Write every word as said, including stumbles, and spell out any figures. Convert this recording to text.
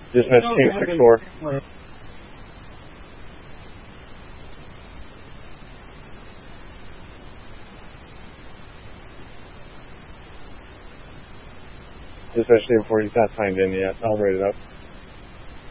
Dismiss King six four. Dismiss Team four, he's not signed in yet. I'll rate it up.